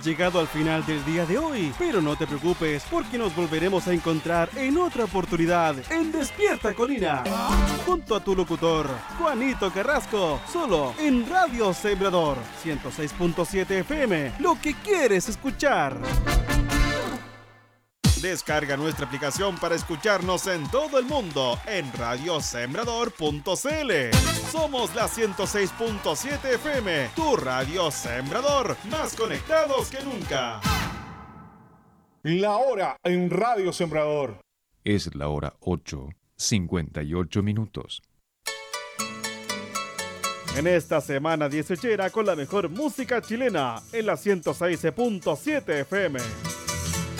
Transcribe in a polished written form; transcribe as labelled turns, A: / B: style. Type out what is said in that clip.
A: hemos llegado al final del día de hoy, pero no te preocupes porque nos volveremos a encontrar en otra oportunidad en Despierta Colina, junto a tu locutor, Juanito Carrasco, solo en Radio Sembrador 106.7 FM, lo que quieres escuchar. Descarga nuestra aplicación para escucharnos en todo el mundo en radiosembrador.cl. Somos la 106.7 FM, tu Radio Sembrador, más conectados que nunca.
B: La hora en Radio Sembrador.
C: Es la hora 8:58.
A: En esta semana 18 con la mejor música chilena en la 106.7 FM.